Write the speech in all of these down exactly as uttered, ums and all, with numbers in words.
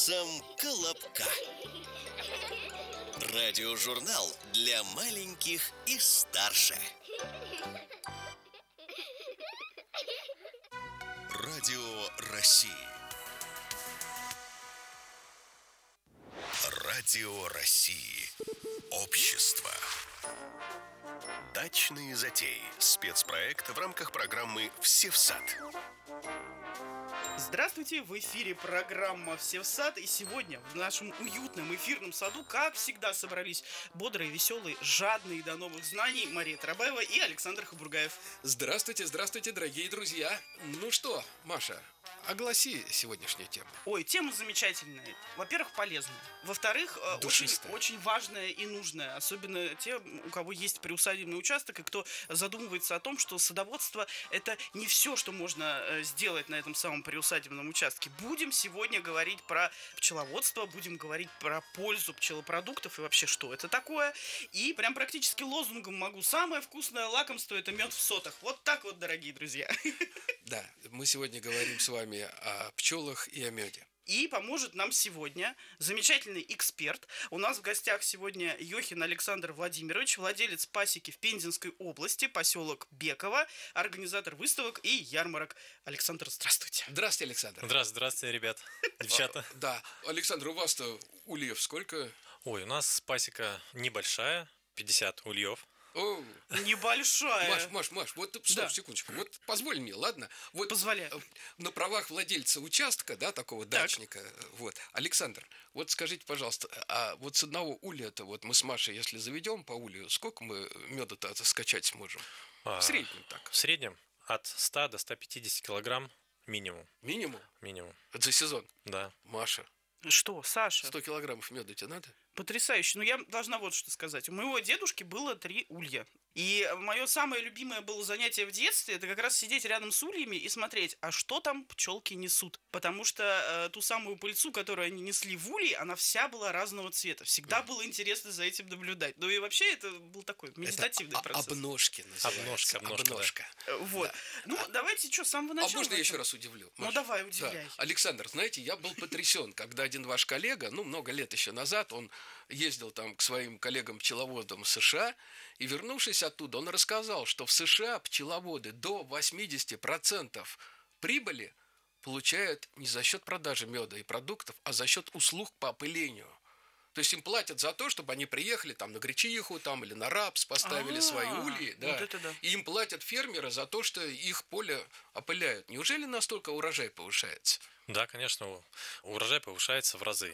вкусом колобка. Радиожурнал для маленьких и старше. Радио России. Радио России. Общество. Дачные затеи. Спецпроект в рамках программы «Все в сад». Здравствуйте, в эфире программа «Все в сад», и сегодня в нашем уютном эфирном саду, как всегда, собрались бодрые, веселые, жадные до новых знаний Мария Тарабаева и Александр Хабургаев. Здравствуйте, здравствуйте, дорогие друзья. Ну что, Маша, огласи сегодняшнюю тему. Ой, тема замечательная. Во-первых, полезная. Во-вторых, очень, очень важная и нужная. Особенно те, у кого есть приусадебный участок, и кто задумывается о том, что садоводство – это не все, что можно сделать на этом самом приусадебном участке. Будем сегодня говорить про пчеловодство, будем говорить про пользу пчелопродуктов и вообще, что это такое. И прям практически лозунгом могу: самое вкусное лакомство – это мед в сотах. Вот так вот, дорогие друзья. Да, мы сегодня говорим с вами о пчелах и о меде. И поможет нам сегодня замечательный эксперт. У нас в гостях сегодня Йохин Александр Владимирович, владелец пасеки в Пензенской области, поселок Беково, организатор выставок и ярмарок. Александр, здравствуйте. Здравствуйте, Александр. Здравствуйте, здравствуйте, ребят, девчата. А, да, Александр, у вас-то ульев сколько? Ой, у нас пасека небольшая, пятьдесят ульев. О, небольшая. Маш, Маш, Маш, вот стоп, да. секундочку. Вот позволь мне, ладно? Вот позволяю. На правах владельца участка, да, такого так. дачника, вот. Александр, вот скажите, пожалуйста, а вот с одного улья-то, вот мы с Машей, если заведем по улью, сколько мы меда-то скачать сможем? А, в среднем так. В среднем от ста до ста пятидесяти килограмм минимум. Минимум? Минимум. Это за сезон? Да. Маша. Что, Саша? сто килограммов меда тебе надо? Потрясающе. Но я должна вот что сказать. У моего дедушки было три улья. И мое самое любимое было занятие в детстве — это как раз сидеть рядом с ульями и смотреть, а что там пчелки несут. Потому что э, ту самую пыльцу, которую они несли в ульи, она вся была разного цвета. Всегда mm. было интересно за этим наблюдать. Ну и вообще это был такой медитативный это процесс. Обножки называется. Обножка, обножка, обножка. Да. Вот. Да. Ну, а, давайте что, с самого начала. А можно я еще раз удивлю? Маша? Ну, давай, удивляй. Да. Александр, знаете, я был потрясен, когда один ваш коллега, ну, много лет еще назад, он ездил там к своим коллегам-пчеловодам в США, и, вернувшись оттуда, он рассказал, что в США пчеловоды до восемьдесят процентов прибыли получают не за счет продажи меда и продуктов, а за счет услуг по опылению. То есть им платят за то, чтобы они приехали там на гречиху там, или на рапс, поставили А-а-а, свои ульи. Да. Вот это да. И им платят фермеры за то, что их поле опыляют. Неужели настолько урожай повышается? Да, конечно, урожай повышается в разы.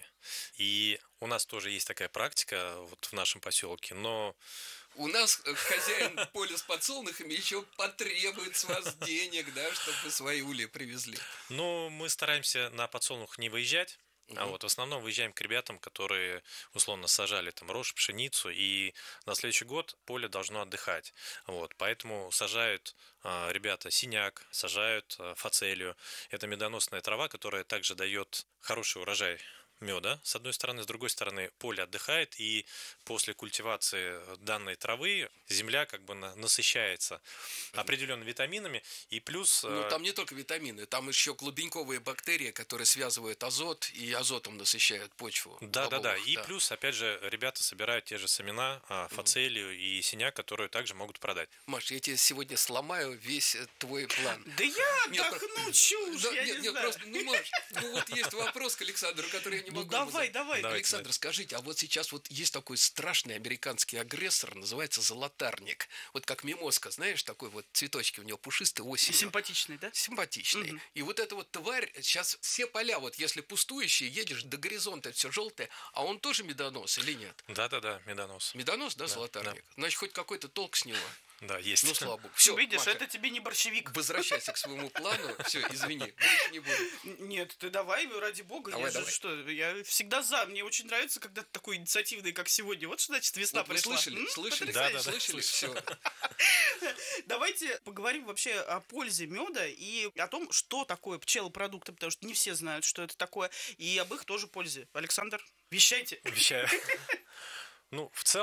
И у нас тоже есть такая практика вот в нашем поселке, но... У нас хозяин поля с подсолнухами еще потребует с вас денег, да, чтобы вы свои ульи привезли. Ну, мы стараемся на подсолнух не выезжать. Uh-huh. А вот в основном выезжаем к ребятам, которые условно сажали там рожь, пшеницу, и на следующий год поле должно отдыхать. Вот, поэтому сажают а, ребята синяк, сажают а, фацелию. Это медоносная трава, которая также дает хороший урожай меда, с одной стороны, с другой стороны поле отдыхает, и после культивации данной травы земля как бы насыщается определенными витаминами, и плюс... Ну, там не только витамины, там еще клубеньковые бактерии, которые связывают азот и азотом насыщают почву. Да-да-да, и да. плюс, опять же, ребята собирают те же семена, фацелию угу. и синяк, которые также могут продать. Маш, я тебе сегодня сломаю весь твой план. Да я нет, так про... научусь, да, я нет, не нет, знаю. Просто, ну, Маш, ну вот есть вопрос к Александру, который я не ну, могу давай, давай. Александр, скажите, а вот сейчас вот есть такой страшный американский агрессор, называется золотарник. Вот как мимозка, знаешь, такой вот цветочки у него пушистые осенью. Симпатичный, да? Симпатичный. Угу. И вот эта вот тварь, сейчас все поля, вот если пустующие, едешь до горизонта, все желтое, а он тоже медонос или нет? Да-да-да, медонос. Медонос, да, да золотарник? Да. Значит, хоть какой-то толк с него. Да, есть. Ну, слава богу. Все, видишь, Маша, это тебе не борщевик. Возвращайся к своему плану. Все, извини, больше не буду. Нет, ты давай, ради бога. Давай, я давай. Же, что, я всегда за. Мне очень нравится, когда ты такой инициативный, как сегодня. Вот что значит весна вот пришла. Вы слышали? М? Слышали? Да, да, да. Слышали? Все. Давайте поговорим вообще о пользе меда и о том, что такое пчелопродукты, потому что не все знают, что это такое, и об их тоже пользе. Александр, вещайте. Вещаю. Ну, в целом,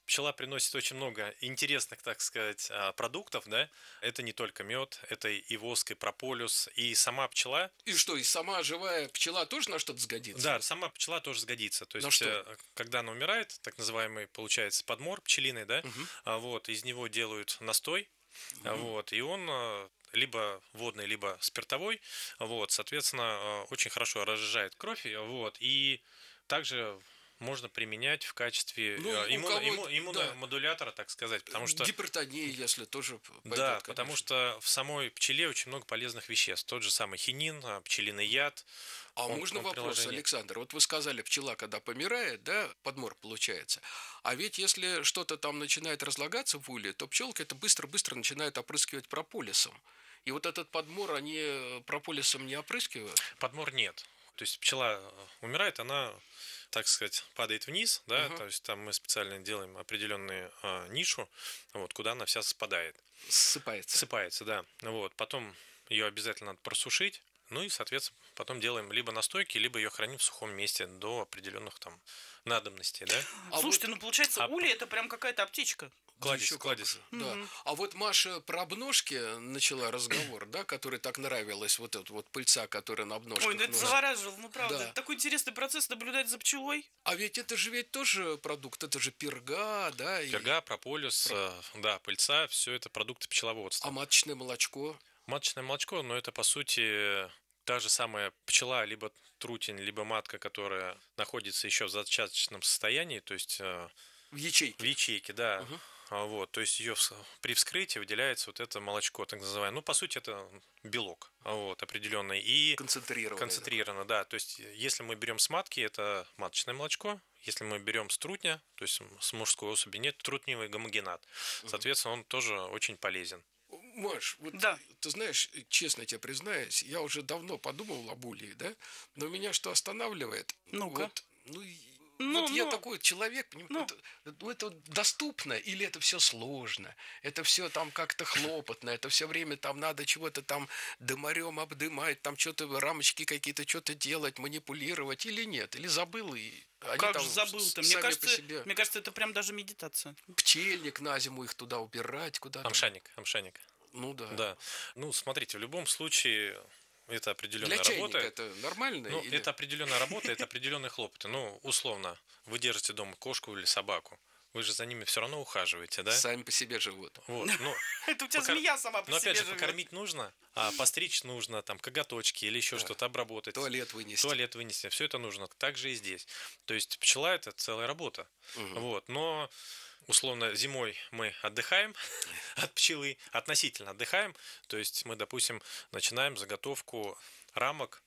Пчела приносит очень много интересных, так сказать, продуктов, да. Это не только мед, это и воск, и прополис, и сама пчела. И что, и сама живая пчела тоже на что-то сгодится? Да, сама пчела тоже сгодится. То На есть, что? когда она умирает, так называемый, получается, подмор пчелиный, да, Угу. вот, из него делают настой, угу. вот, и он либо водный, либо спиртовой, вот, соответственно, очень хорошо разжижает кровь, вот, и также можно применять в качестве ну, иммуно, кого, имму, иммуномодулятора, да. так сказать, потому что... Гипертония, если тоже пойдет, Да, конечно. потому что в самой пчеле очень много полезных веществ. Тот же самый хинин, пчелиный яд. А он, можно он вопрос, приложение. Александр? Вот вы сказали, пчела, когда помирает, да, подмор получается. А ведь если что-то там начинает разлагаться в улье, то пчелка это быстро-быстро начинает опрыскивать прополисом. И вот этот подмор, они прополисом не опрыскивают? Подмор нет. То есть пчела умирает, она, так сказать, падает вниз, да, uh-huh. то есть там мы специально делаем определенную а, нишу, вот, куда она вся спадает. Ссыпается. Ссыпается, да. Вот, потом ее обязательно надо просушить, ну и, соответственно, потом делаем либо настойки, либо ее храним в сухом месте до определенных там надобностей, да. А Слушайте, вот... ну получается, а... улей это прям какая-то аптечка. Кладезь, да кладезь. Да. Угу. А вот Маша про обножки начала разговор, да, которой так нравилась, вот эта вот пыльца, которая на обножках. Ой, ну это носит. завораживало, ну правда. Да. Это такой интересный процесс наблюдать за пчелой. А ведь это же ведь тоже продукт, это же перга, да? Перга, прополис, Про... да, пыльца, все это продукты пчеловодства. А маточное молочко? Маточное молочко, но это по сути та же самая пчела, либо трутень, либо матка, которая находится еще в зачаточном состоянии, то есть в ячейке. В ячейке, да. Угу. Вот, то есть ее при вскрытии выделяется вот это молочко, так называемое. Ну, по сути, это белок, вот, определенный. И концентрированный. Концентрированно, да. То есть, если мы берем с матки, это маточное молочко. Если мы берем с трутня, то есть с мужской особи, нет, трутневый гомогенат. Соответственно, он тоже очень полезен. Маш, вот да. ты знаешь, честно тебе признаюсь, я уже давно подумал об улье, да? Но меня что останавливает? Ну-ка. Вот, ну, Ну, вот ну, я такой человек, ну. это, это доступно или это все сложно? Это все там как-то хлопотно, это все время там надо чего-то там дымарем обдымать, там что-то рамочки какие-то, что-то делать, манипулировать или нет? Или забыл и они как там же забыл-то? Мне кажется, себе... мне кажется, это прям даже медитация. Пчельник на зиму их туда убирать, куда-то. Амшаник, амшаник. Ну да. Да. Ну, смотрите, в любом случае... Это определенная Для работа. это нормально? Ну, или... это определенная работа, это определенные хлопоты. Ну, условно, вы держите дома кошку или собаку. Вы же за ними все равно ухаживаете, да? Сами по себе живут. Вот, ну, это у тебя покор... змея сама по Но, себе опять же, живет. покормить нужно, а постричь нужно, там, коготочки или еще да. что-то обработать. Туалет вынести. Туалет вынести. Все это нужно. Так же и здесь. То есть пчела – это целая работа. Угу. Вот, но... Условно, зимой мы отдыхаем от пчелы, относительно отдыхаем. То есть мы, допустим, начинаем заготовку рамок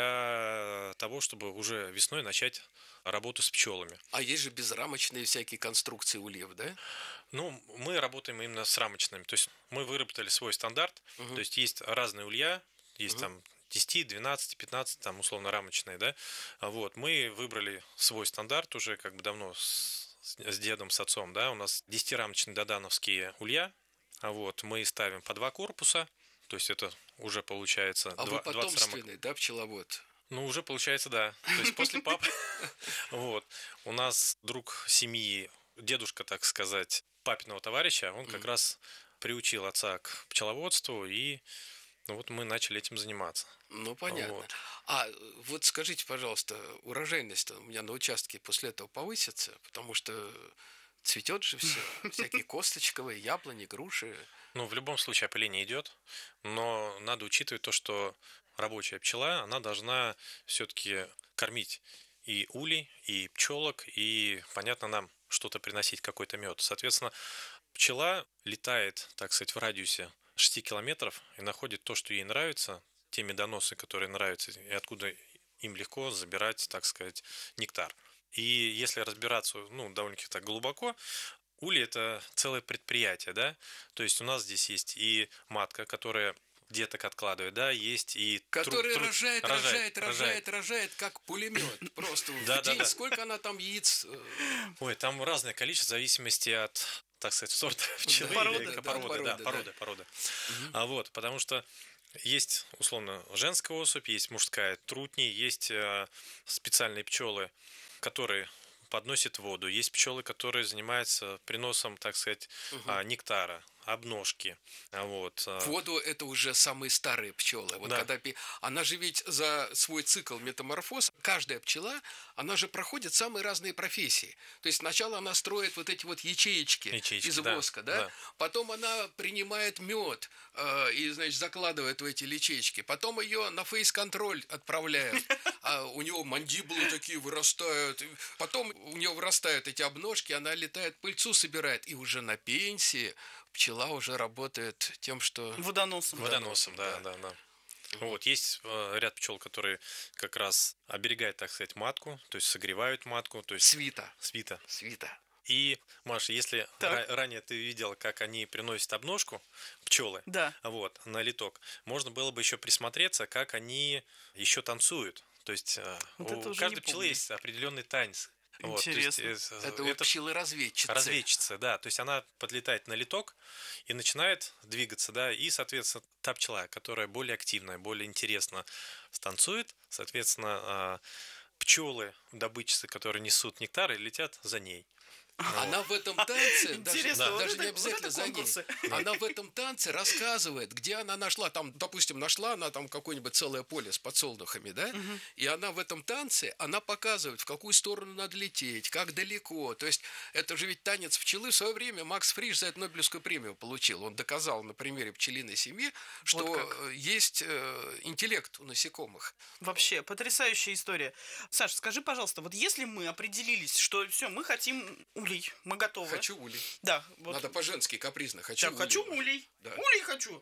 для того, чтобы уже весной начать работу с пчелами. А есть же безрамочные всякие конструкции ульев, да? Ну, мы работаем именно с рамочными. То есть мы выработали свой стандарт. Угу. То есть есть разные улья, есть угу. там десять, двенадцать, пятнадцать, там условно рамочные, да. Вот, мы выбрали свой стандарт уже как бы давно с с дедом, с отцом, да, у нас десятирамочные додановские улья, а вот мы ставим по два корпуса, то есть это уже получается а два, вы потомственный, да, пчеловод? Ну, уже получается, да, то есть после папы, вот, у нас друг семьи, дедушка, так сказать, папиного товарища, он как раз приучил отца к пчеловодству, и ну, вот мы начали этим заниматься. Ну, понятно. Вот. А вот скажите, пожалуйста, урожайность у меня на участке после этого повысится? Потому что цветет же все. Всякие косточковые, яблони, груши. Ну, в любом случае опыление идет. Но надо учитывать то, что рабочая пчела, она должна все-таки кормить и улей, и пчелок, и, понятно, нам что-то приносить, какой-то мед. Соответственно, пчела летает, так сказать, в радиусе шести километров и находит то, что ей нравится, те медоносы, которые нравятся, и откуда им легко забирать, так сказать, нектар. И если разбираться, ну, довольно-таки так глубоко, улей – это целое предприятие, да, то есть у нас здесь есть и матка, которая деток откладывает, да, есть и... Который тру- рожает, тру- рожает, рожает, рожает, рожает, как пулемет, просто в день. Сколько она там яиц? Ой, там разное количество, в зависимости от... так сказать, сорт пчелы, породы, или, да, породы, породы, да, да. породы, породы. Угу. А вот, потому что есть, условно, женская особь, есть мужская трутни, есть э, специальные пчелы, которые подносит воду, есть пчелы, которые занимаются приносом, так сказать, угу. нектара, обножки. Вот. Воду это уже самые старые пчелы. Вот да. когда она же ведь за свой цикл метаморфоз, каждая пчела, она же проходит самые разные профессии. То есть сначала она строит вот эти вот ячеечки, ячеечки из воска, да, да? да. Потом она принимает мед э, и, значит, закладывает в эти ячеечки. Потом ее на фейс-контроль отправляют. А у него мандибулы такие вырастают. Потом у нее вырастают эти обножки, она летает, пыльцу собирает. И уже на пенсии пчела уже работает тем, что... Водоносом. Водоносом, да, да, да. да. Вот, есть э, ряд пчел, которые как раз оберегают, так сказать, матку, то есть согревают матку. То есть... Свита. Свита. Свита. И, Маша, если ра- ранее ты видела, как они приносят обножку, пчелы, да. вот, на литок, можно было бы еще присмотреться, как они еще танцуют. То есть вот у каждой пчелы есть определенный танец. Интересно. Вот, есть, это вот пчелы-разведчицы. Разведчицы, да. То есть она подлетает на литок и начинает двигаться, да, и, соответственно, та пчела, которая более активная, более интересно станцует, соответственно, пчелы, добытчицы, которые несут нектар, летят за ней. Она в этом танце, даже, да. вот даже это, не обязательно вот за ней, она в этом танце рассказывает, где она нашла, там, допустим, нашла она там какое-нибудь целое поле с подсолнухами, да, угу. и она в этом танце, она показывает, в какую сторону надо лететь, как далеко, то есть это же ведь танец пчелы. В свое время Макс Фриш за это Нобелевскую премию получил, он доказал на примере пчелиной семьи, что вот есть э, интеллект у насекомых. Вообще, потрясающая история. Саш, скажи, пожалуйста, вот если мы определились, что все, мы хотим улей, мы готовы. Хочу улей. Да. Вот. Надо по-женски, капризно. Хочу да, улей. Хочу улей. Да. Улей хочу.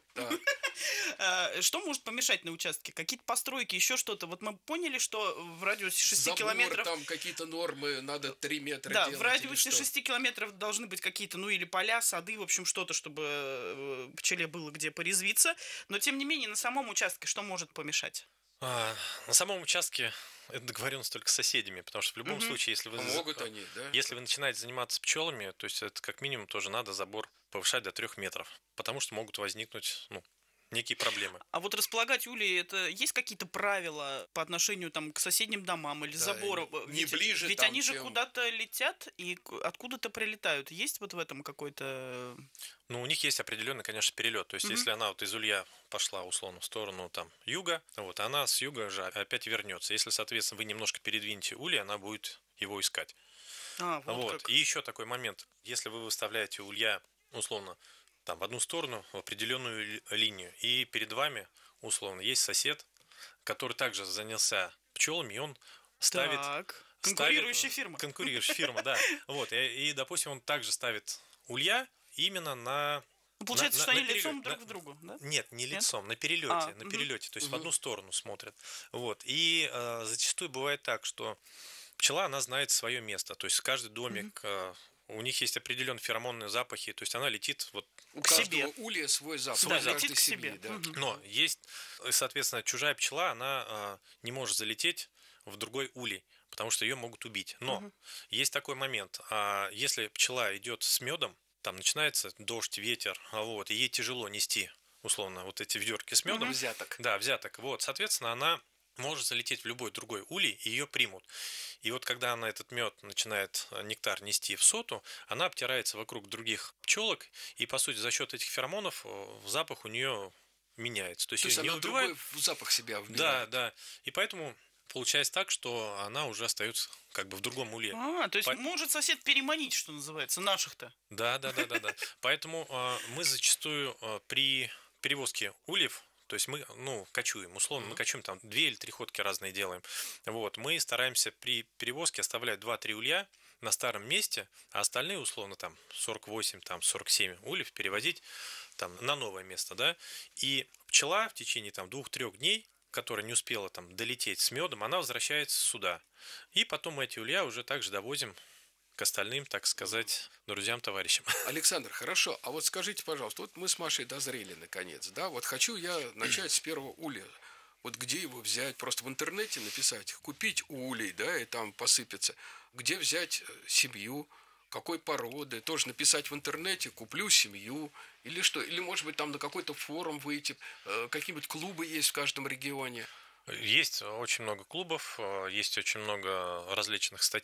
Да. Что может помешать на участке? Какие-то постройки, еще что-то? Вот мы поняли, что в радиусе шести Забор, километров... там какие-то нормы, надо три метра да, делать. Да, в радиусе шести километров должны быть какие-то, ну или поля, сады, в общем, что-то, чтобы пчеле было где порезвиться. Но, тем не менее, на самом участке что может помешать? А, на самом участке это договоренность только с соседями, потому что в любом mm-hmm. случае, если вы, Помогут они, да? если вы начинаете заниматься пчелами, то есть это как минимум тоже надо забор повышать до трех метров, потому что могут возникнуть, ну, некие проблемы. А вот располагать улей, это есть какие-то правила по отношению там к соседним домам или да, забору? Не ведь, ближе. Ведь там, они же чем... куда-то летят и откуда-то прилетают. Есть вот в этом какой-то... Ну, у них есть определенный, конечно, перелет. То есть, mm-hmm. если она вот из улья пошла, условно, в сторону там юга, вот, она с юга же опять вернется. Если, соответственно, вы немножко передвинете улей, она будет его искать. А, вот вот. Как. И еще такой момент. Если вы выставляете улья, условно, там, в одну сторону, в определенную линию, и перед вами, условно, есть сосед, который также занялся пчелами, и он ставит... Так. Конкурирующая ставит, фирма. Конкурирующая фирма, да. Вот. И, и, допустим, он также ставит улья именно на... Получается, на, что на, они на лицом на, друг к другу, да? Нет, не Нет? лицом, на перелете, а, на перелете, угу. то есть угу. в одну сторону смотрят. Вот. И э, зачастую бывает так, что пчела, она знает свое место, то есть каждый домик... Угу. Э, у них есть определенные феромонные запахи, то есть она летит вот у каждого улья свой запах, свой да, запах. Летит к семьи, себе. Да. Угу. Но есть, соответственно, чужая пчела, она а, не может залететь в другой улей, потому что ее могут убить. Но угу. есть такой момент, а, если пчела идет с медом, там начинается дождь, ветер, вот, и ей тяжело нести, условно, вот эти ведерки с медом. Угу. Взяток. Да, взяток. Вот, соответственно, она может залететь в любой другой улей, и ее примут. И вот когда она этот мед начинает нектар нести в соту, она обтирается вокруг других пчелок, и по сути за счет этих феромонов запах у нее меняется. То есть, То есть ее она не убивает. Другой запах себя вменяет. Да, да. И поэтому получается так, что она уже остается как бы в другом улье. А, то есть По... может сосед переманить, что называется, наших-то. Да, да, да, да, да. Поэтому э, мы зачастую э, при перевозке ульев, то есть мы, ну, кочуем, условно, mm-hmm. мы кочуем там две или три ходки разные делаем. Вот, мы стараемся при перевозке оставлять два-три улья на старом месте, а остальные, условно, там сорок восемь, там сорок семь ульев перевозить там на новое место, да. И пчела в течение там двух-трех дней, которая не успела там долететь с медом, она возвращается сюда. И потом мы эти улья уже также довозим к остальным, так сказать, друзьям, товарищам. Александр, хорошо. А вот скажите, пожалуйста, вот мы с Машей дозрели наконец, да? Вот хочу я начать с первого улья. Вот где его взять? Просто в интернете написать, купить улей, да, и там посыпется. Где взять семью? Какой породы? Тоже написать в интернете, куплю семью. Или что? Или, может быть, там на какой-то форум выйти. Какие-нибудь клубы есть в каждом регионе. Есть очень много клубов, есть очень много различных статей.